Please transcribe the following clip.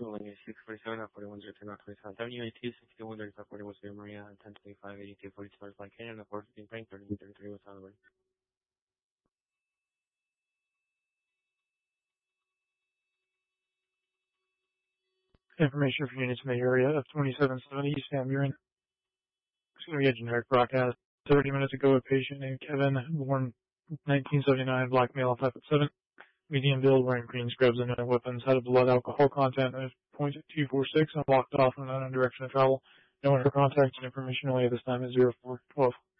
Rolling is 647 at 4103 North 27th Avenue, 8261 35 41 Sierra Maria, 1025 82 40 Stars Black Canyon, and 415 Frank, 33 West Hollywood. Information for units in the area of 2770 Sam Murin. It's going to be a generic broadcast. 30 minutes ago, a patient named Kevin, born 1979, black male, 5'7", medium build, wearing green scrubs and no weapons, had a blood alcohol content of 0.246 and walked off in an unknown direction of travel. No one for contact and information only at this time is 0412.